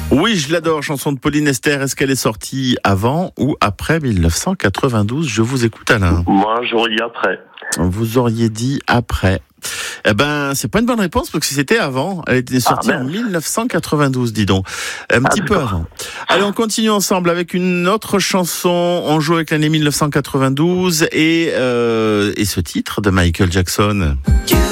Oui, je l'adore, chanson de Pauline Esther. Est-ce qu'elle est sortie avant ou après 1992? Je vous écoute, Alain. Moi, j'aurais dit après. Vous auriez dit après. Eh ben, c'est pas une bonne réponse parce que c'était avant. Elle était sortie en 1992, dis donc. Un petit peu avant. Allez, on continue ensemble avec une autre chanson. On joue avec l'année 1992 et ce titre de Michael Jackson.